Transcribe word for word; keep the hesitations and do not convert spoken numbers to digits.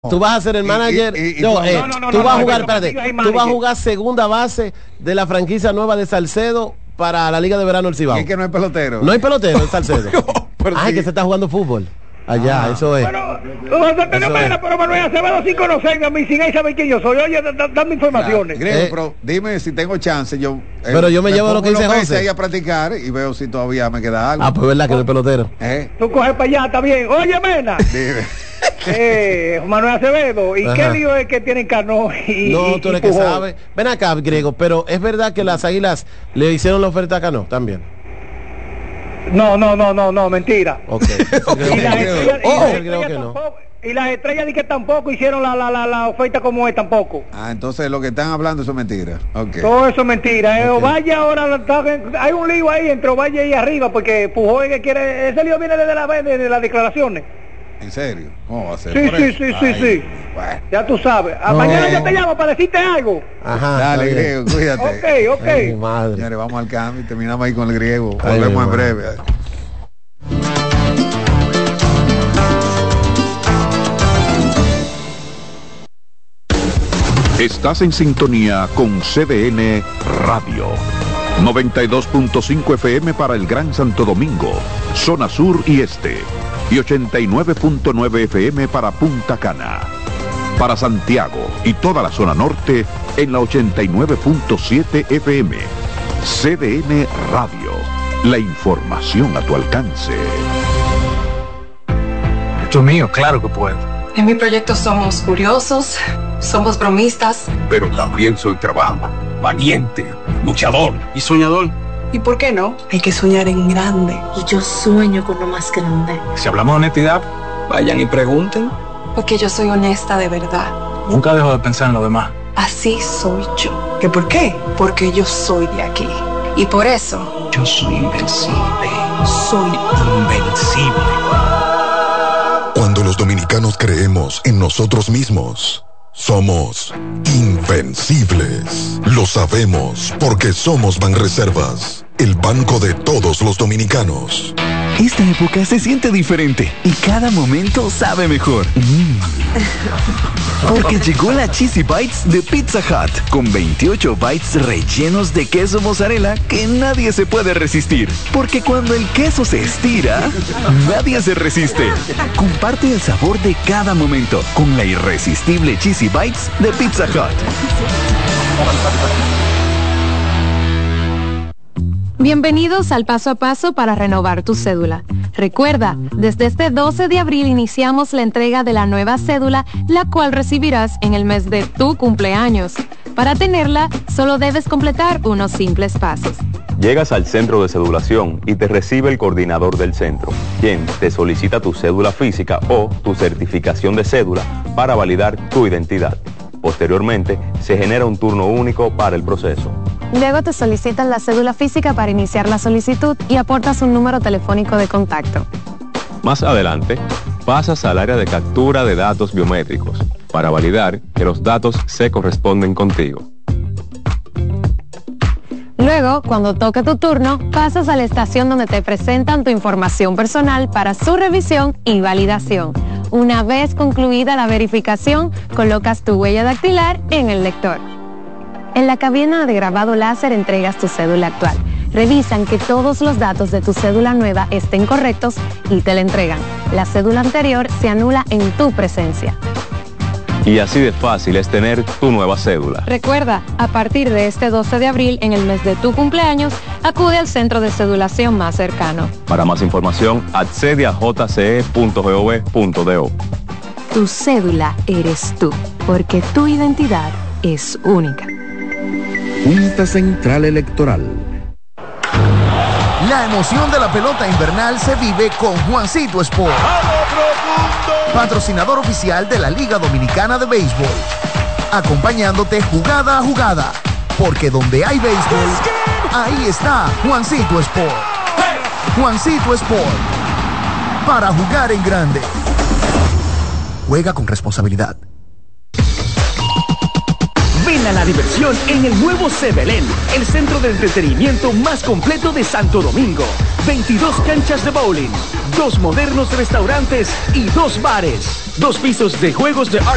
Tú vas a ser el manager. Y, y, y, no, eh, no, no, no, tú no, vas a jugar, no, espérate, tú vas a jugar segunda base de la franquicia nueva de Salcedo para la Liga de Verano del Cibao. Y es que no hay pelotero. No hay pelotero en Salcedo. Ah, sí. Que se está jugando fútbol. Allá, ah, eso es. Pero, eso es. Pero Manuel Acevedo sin conocerme a mí, sin ahí saber quién yo soy. Oye, dame informaciones. Claro. Grego, eh, pero dime si tengo chance. Yo, eh, pero yo me, me llevo lo que dice José. Ahí a practicar y veo si todavía me queda algo. Ah, pues verdad que no es pelotero. ¿Eh? Tú coges para allá, está bien. Oye, Mena. Dime. Eh, Manuel Acevedo, ¿y Ajá. qué lío es que tienen Cano y No, tú eres que Pujol? sabes. Ven acá, Griego, pero es verdad que las Águilas le hicieron la oferta a Cano también. No, no, no, no, no, mentira. Okay. y las estrellas, oh, y las estrellas que tampoco, no. y las estrellas de que tampoco hicieron la, la, la, la oferta como es tampoco. Ah, entonces lo que están hablando eso es mentira. Okay. Todo eso es mentira. Eh. Okay. Ovalle ahora hay un lío ahí entre Ovalle y arriba porque Pujol que quiere, ese lío viene desde la de, de las declaraciones. ¿En serio? ¿Cómo va a ser? Sí, sí, sí, sí, sí. Bueno. Ya tú sabes. A no. Mañana yo te llamo para decirte algo. Ajá. Dale, Griego, cuídate. Ok, ok. Ay, madre. Señores, vamos al cambio y terminamos ahí con el Griego. Ay, volvemos en breve. Estás en sintonía con C D N Radio. noventa y dos punto cinco F M para el Gran Santo Domingo, zona sur y este. Y ochenta y nueve punto nueve F M para Punta Cana. Para Santiago y toda la zona norte en la ochenta y nueve punto siete F M. C D N Radio. La información a tu alcance. Esto es mío, claro que puedo. En mi proyecto somos curiosos, somos bromistas. Pero también soy trabajo, valiente, luchador y soñador. ¿Y por qué no? Hay que soñar en grande. Y yo sueño con lo más grande. Si hablamos de honestidad, vayan y pregunten. Porque yo soy honesta de verdad. Nunca dejo de pensar en lo demás. Así soy yo. ¿Qué por qué? Porque yo soy de aquí. Y por eso... yo soy invencible. Soy invencible. Cuando los dominicanos creemos en nosotros mismos, somos invencibles. Lo sabemos porque somos Banreservas, el banco de todos los dominicanos. Esta época se siente diferente y cada momento sabe mejor. Mm. Porque llegó la Cheesy Bites de Pizza Hut, con veintiocho bites rellenos de queso mozzarella que nadie se puede resistir. Porque cuando el queso se estira, nadie se resiste. Comparte el sabor de cada momento con la irresistible Cheesy Bites de Pizza Hut. Bienvenidos al paso a paso para renovar tu cédula. Recuerda, desde este doce de abril iniciamos la entrega de la nueva cédula, la cual recibirás en el mes de tu cumpleaños. Para tenerla, solo debes completar unos simples pasos. Llegas al centro de cedulación y te recibe el coordinador del centro, quien te solicita tu cédula física o tu certificación de cédula para validar tu identidad. Posteriormente, se genera un turno único para el proceso. Luego te solicitan la cédula física para iniciar la solicitud y aportas un número telefónico de contacto. Más adelante, pasas al área de captura de datos biométricos para validar que los datos se corresponden contigo. Luego, cuando toque tu turno, pasas a la estación donde te presentan tu información personal para su revisión y validación. Una vez concluida la verificación, colocas tu huella dactilar en el lector. En la cabina de grabado láser entregas tu cédula actual. Revisan que todos los datos de tu cédula nueva estén correctos y te la entregan. La cédula anterior se anula en tu presencia. Y así de fácil es tener tu nueva cédula. Recuerda, a partir de este doce de abril, en el mes de tu cumpleaños, acude al centro de cedulación más cercano. Para más información, accede a j c e punto gov punto do. Tu cédula eres tú, porque tu identidad es única. Junta Central Electoral. La emoción de la pelota invernal se vive con Juancito Sport, patrocinador oficial de la Liga Dominicana de Béisbol, acompañándote jugada a jugada, porque donde hay béisbol, ahí está Juancito Sport. Juancito Sport, para jugar en grande. Juega con responsabilidad. Ven a la diversión en el nuevo Sebelén, el centro de entretenimiento más completo de Santo Domingo. veintidós canchas de bowling, dos modernos restaurantes y dos bares. Dos pisos de juegos de